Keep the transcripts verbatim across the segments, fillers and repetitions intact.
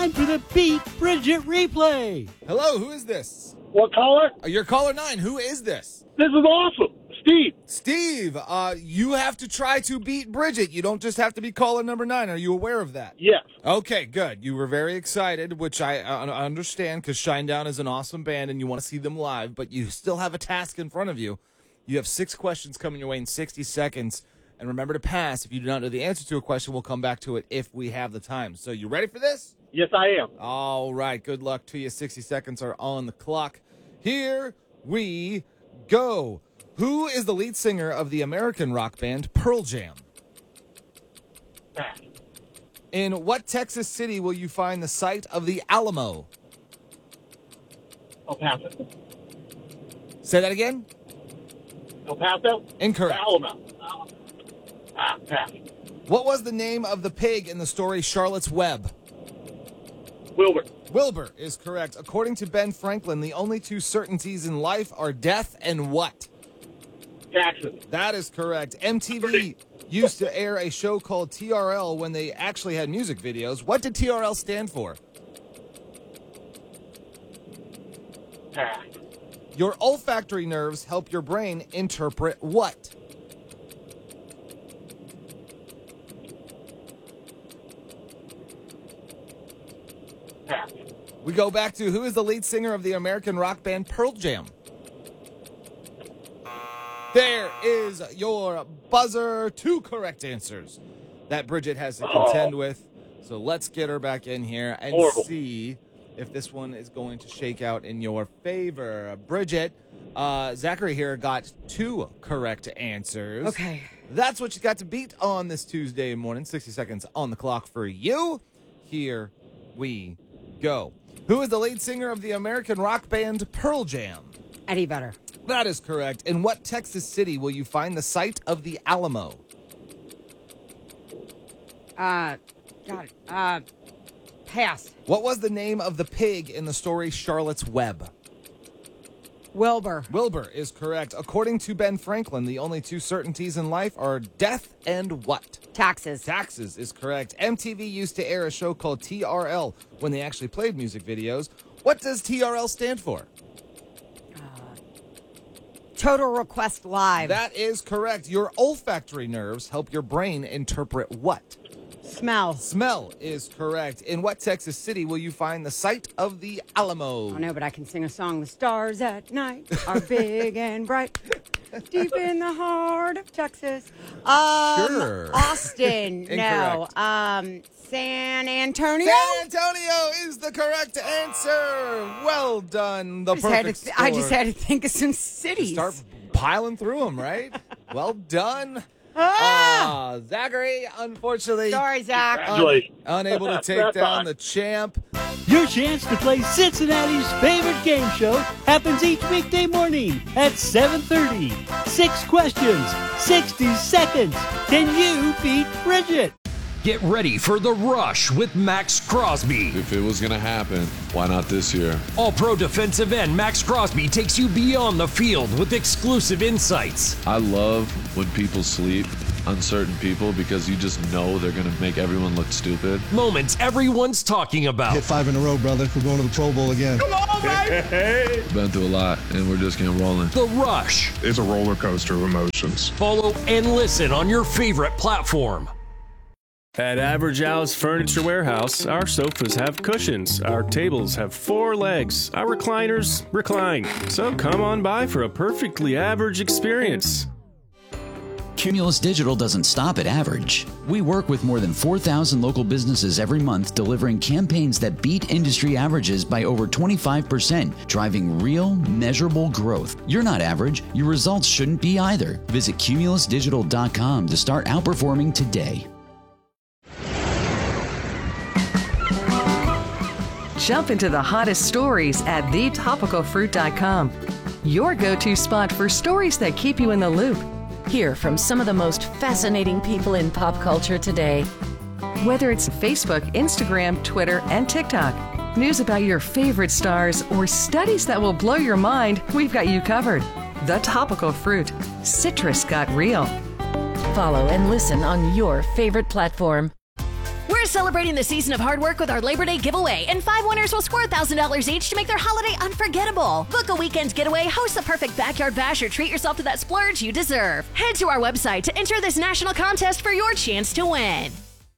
time for the Beat Bridget replay. Hello, who is this? What caller? Uh, You're caller nine. Who is this? This is awesome. Steve. Steve, uh, you have to try to beat Bridget. You don't just have to be caller number nine. Are you aware of that? Yes. Okay, good. You were very excited, which I uh, understand because Shinedown is an awesome band and you want to see them live, but you still have a task in front of you. You have six questions coming your way in sixty seconds. And remember to pass. If you do not know the answer to a question, we'll come back to it if we have the time. So you ready for this? Yes, I am. All right. Good luck to you. sixty seconds are on the clock. Here we go. Who is the lead singer of the American rock band Pearl Jam? Pass. In what Texas city will you find the site of the Alamo? El Paso. Say that again? El Paso? Incorrect. Alamo. Ah, pass. What was the name of the pig in the story Charlotte's Web? Wilbur. Wilbur is correct. According to Ben Franklin, the only two certainties in life are death and what? Taxes. That is correct. M T V used to air a show called T R L when they actually had music videos. What did T R L stand for? Pass. Your olfactory nerves help your brain interpret what? Pass. We go back to who is the lead singer of the American rock band Pearl Jam? There is your buzzer. Two correct answers that Bridget has to contend Oh. with. So let's get her back in here and Horrible. see if this one is going to shake out in your favor. Bridget, uh, Zachary here got two correct answers. Okay. That's what you got to beat on this Tuesday morning. sixty seconds on the clock for you. Here we go. Who is the lead singer of the American rock band Pearl Jam? Eddie Vedder. That is correct. In what Texas city will you find the site of the Alamo? Uh, got it. Uh, pass. What was the name of the pig in the story Charlotte's Web? Wilbur. Wilbur is correct. According to Ben Franklin, the only two certainties in life are death and what? Taxes. Taxes is correct. M T V used to air a show called T R L when they actually played music videos. What does T R L stand for? Total Request Live. That is correct. Your olfactory nerves help your brain interpret what? Smell. Smell is correct. In what Texas city will you find the site of the Alamo? I know, but I can sing a song. The stars at night are big and bright, deep in the heart of Texas. Um, Sure. Austin. No. Incorrect. Um, San Antonio. San Antonio is the correct answer. Well done. The I just, had to perfect th- I score. just had to think of some cities. Start piling through them, right? Well done. Ah! Uh, Zachary, unfortunately, Sorry, Zach. Congratulations. unable to take That's down fine. the champ. Your chance to play Cincinnati's favorite game show happens each weekday morning at seven thirty. Six questions, sixty seconds. Can you beat Bridget? Get ready for The Rush with Max Crosby. If it was going to happen, why not this year? All-pro defensive end Max Crosby takes you beyond the field with exclusive insights. I love when people sleep on certain people because you just know they're going to make everyone look stupid. Moments everyone's talking about. Hit five in a row, brother. We're going to the Pro Bowl again. We've been through a lot, and we're just getting rolling. The Rush. It's a roller coaster of emotions. Follow and listen on your favorite platform. At Average Al's Furniture Warehouse, our sofas have cushions, our tables have four legs, our recliners recline. So come on by for a perfectly average experience. Cumulus Digital doesn't stop at average. We work with more than four thousand local businesses every month, delivering campaigns that beat industry averages by over twenty-five percent, driving real, measurable growth. You're not average. Your results shouldn't be either. Visit cumulus digital dot com to start outperforming today. Jump into the hottest stories at the topical fruit dot com. Your go-to spot for stories that keep you in the loop. Hear from some of the most fascinating people in pop culture today. Whether it's Facebook, Instagram, Twitter, and TikTok, news about your favorite stars, or studies that will blow your mind, we've got you covered. The Topical Fruit. Citrus got real. Follow and listen on your favorite platform. We're celebrating the season of hard work with our Labor Day giveaway, and five winners will score one thousand dollars each to make their holiday unforgettable. Book a weekend getaway, host the perfect backyard bash, or treat yourself to that splurge you deserve. Head to our website to enter this national contest for your chance to win.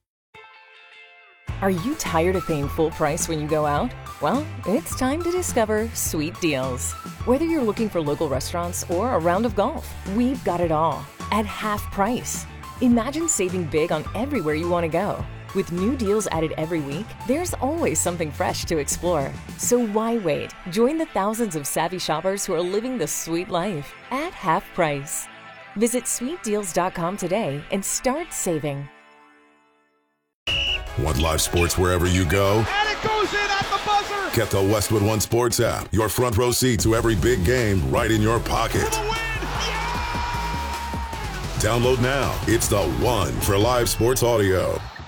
Are you tired of paying full price when you go out? Well, it's time to discover Sweet Deals. Whether you're looking for local restaurants or a round of golf, we've got it all at half price. Imagine saving big on everywhere you want to go. With new deals added every week, there's always something fresh to explore. So why wait? Join the thousands of savvy shoppers who are living the sweet life at half price. Visit sweet deals dot com today and start saving. Want live sports wherever you go? And it goes in at the buzzer! Get the Westwood One Sports app. Your front row seat to every big game right in your pocket. For the win! Yeah! Download now. It's the one for live sports audio.